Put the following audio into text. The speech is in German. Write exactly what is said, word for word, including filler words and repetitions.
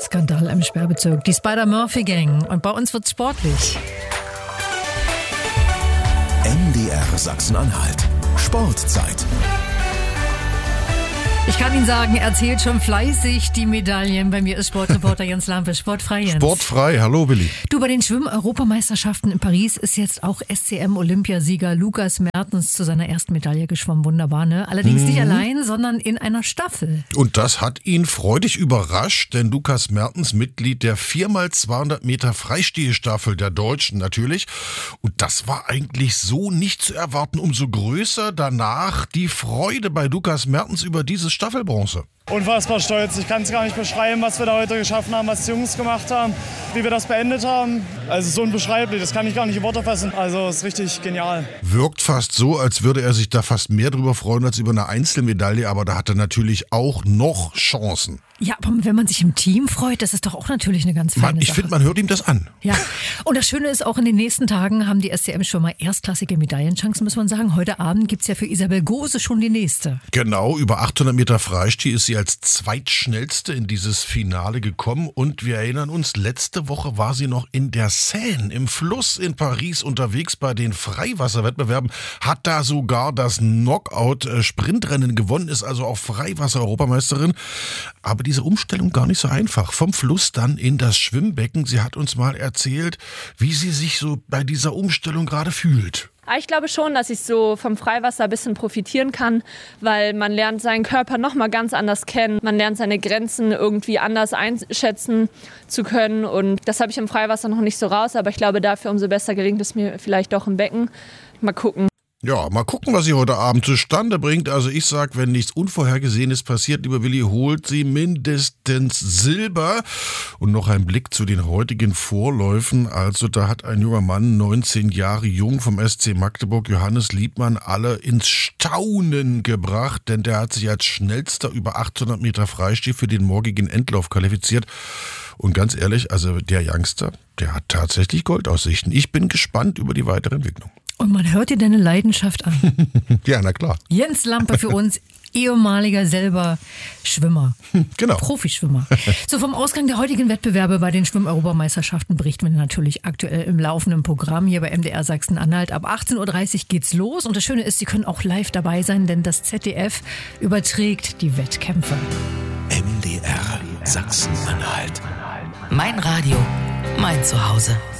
Skandal im Sperrbezirk. Die Spider-Murphy-Gang. Und bei uns wird's sportlich. M D R Sachsen-Anhalt. Sportzeit. Ich kann Ihnen sagen, er zählt schon fleißig die Medaillen. Bei mir ist Sportreporter Jens Lampe. Sportfrei, Jens. Sportfrei, hallo Willi. Du, bei den Schwimm-Europameisterschaften in Paris ist jetzt auch S C M-Olympiasieger Lukas Mertens zu seiner ersten Medaille geschwommen. Wunderbar, ne? Allerdings mhm. nicht allein, sondern in einer Staffel. Und das hat ihn freudig überrascht, denn Lukas Mertens, Mitglied der vier mal zweihundert Meter Freistilstaffel der Deutschen natürlich. Und das war eigentlich so nicht zu erwarten. Umso größer danach die Freude bei Lukas Mertens über dieses Staffelbronze. Unfassbar stolz. Ich kann es gar nicht beschreiben, was wir da heute geschaffen haben, was die Jungs gemacht haben, wie wir das beendet haben. Also so unbeschreiblich, das kann ich gar nicht in Worte fassen. Also es ist richtig genial. Wirkt fast so, als würde er sich da fast mehr drüber freuen als über eine Einzelmedaille, aber da hat er natürlich auch noch Chancen. Ja, aber wenn man sich im Team freut, das ist doch auch natürlich eine ganz feine man, Ich Sache. finde, man hört ihm das an. Ja, und das Schöne ist, auch in den nächsten Tagen haben die S C M-Schwimmer erstklassige Medaillenchancen, muss man sagen. Heute Abend gibt es ja für Isabel Gose schon die nächste. Genau, über achthundert Meter Freistil ist sie als zweitschnellste in dieses Finale gekommen. Und wir erinnern uns, letzte Woche war sie noch in der Seine, im Fluss in Paris unterwegs bei den Freiwasserwettbewerben, hat da sogar das Knockout-Sprintrennen gewonnen, ist also auch Freiwasser-Europameisterin. Aber diese Umstellung gar nicht so einfach. Vom Fluss dann in das Schwimmbecken. Sie hat uns mal erzählt, wie sie sich so bei dieser Umstellung gerade fühlt. Ich glaube schon, dass ich so vom Freiwasser ein bisschen profitieren kann, weil man lernt seinen Körper noch mal ganz anders kennen. Man lernt seine Grenzen irgendwie anders einschätzen zu können. Und das habe ich im Freiwasser noch nicht so raus. Aber ich glaube, dafür umso besser gelingt es mir vielleicht doch im Becken. Mal gucken. Ja, mal gucken, was sie heute Abend zustande bringt. Also ich sag, wenn nichts Unvorhergesehenes passiert, lieber Willi, holt sie mindestens Silber. Und noch ein Blick zu den heutigen Vorläufen. Also da hat ein junger Mann, neunzehn Jahre jung, vom S C Magdeburg, Johannes Liebmann, alle ins Staunen gebracht. Denn der hat sich als schnellster über achthundert Meter Freistil für den morgigen Endlauf qualifiziert. Und ganz ehrlich, also der Youngster, der hat tatsächlich Goldaussichten. Ich bin gespannt über die weitere Entwicklung. Und man hört dir deine Leidenschaft an. Ja, na klar. Jens Lampe für uns, ehemaliger selber Schwimmer. Genau. Profischwimmer. So, vom Ausgang der heutigen Wettbewerbe bei den Schwimm-Europameisterschaften berichten wir natürlich aktuell im laufenden Programm hier bei M D R Sachsen-Anhalt. Ab achtzehn Uhr dreißig geht's los. Und das Schöne ist, Sie können auch live dabei sein, denn das Z D F überträgt die Wettkämpfe. M D R Sachsen-Anhalt. Mein Radio, mein Zuhause.